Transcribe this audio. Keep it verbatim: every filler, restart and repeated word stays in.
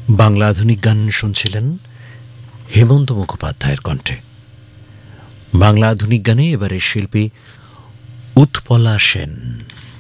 বাংলা আধুনিক গান শুনছিলেন হেমন্ত মুখোপাধ্যায়ের কণ্ঠে। বাংলা আধুনিক গানে এবারে শিল্পী উৎপলা সেন।